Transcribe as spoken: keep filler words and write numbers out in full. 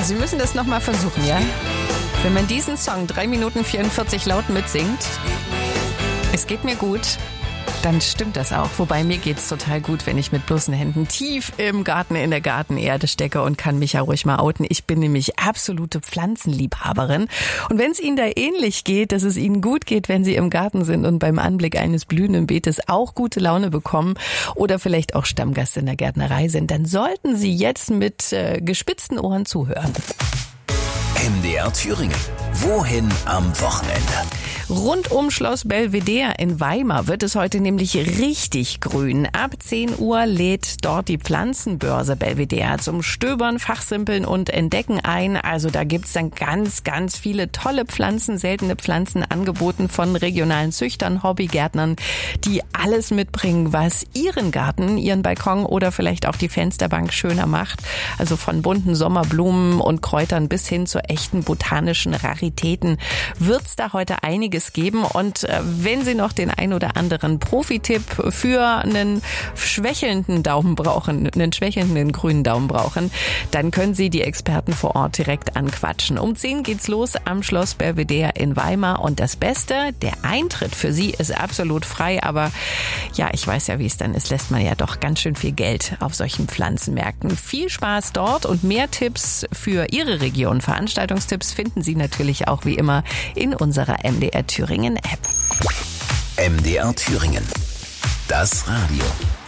Sie müssen das nochmal versuchen, ja? Wenn man diesen Song drei Minuten vierundvierzig laut mitsingt, es geht mir gut, dann stimmt das auch. Wobei mir geht's total gut, wenn ich mit bloßen Händen tief im Garten in der Gartenerde stecke und kann mich ja ruhig mal outen. Ich bin nämlich absolute Pflanzenliebhaberin. Und wenn es Ihnen da ähnlich geht, dass es Ihnen gut geht, wenn Sie im Garten sind und beim Anblick eines blühenden Beetes auch gute Laune bekommen oder vielleicht auch Stammgast in der Gärtnerei sind, dann sollten Sie jetzt mit äh, gespitzten Ohren zuhören. M D R Thüringen. Wohin am Wochenende? Rund um Schloss Belvedere in Weimar wird es heute nämlich richtig grün. Ab zehn Uhr lädt dort die Pflanzenbörse Belvedere zum Stöbern, Fachsimpeln und Entdecken ein. Also da gibt's dann ganz, ganz viele tolle Pflanzen, seltene Pflanzen angeboten von regionalen Züchtern, Hobbygärtnern, die alles mitbringen, was ihren Garten, ihren Balkon oder vielleicht auch die Fensterbank schöner macht. Also von bunten Sommerblumen und Kräutern bis hin zu echten botanischen Raritäten wird's da heute einiges geben. Und äh, wenn Sie noch den ein oder anderen Profi-Tipp für einen schwächelnden Daumen brauchen, einen schwächelnden grünen Daumen brauchen, dann können Sie die Experten vor Ort direkt anquatschen. Um zehn geht's los am Schloss Belvedere in Weimar. Und das Beste, der Eintritt für Sie ist absolut frei. Aber ja, ich weiß ja, wie es dann ist, lässt man ja doch ganz schön viel Geld auf solchen Pflanzenmärkten. Viel Spaß dort und mehr Tipps für Ihre Region. Veranstaltungstipps finden Sie natürlich auch wie immer in unserer M D R Thüringen App. M D R Thüringen. Das Radio.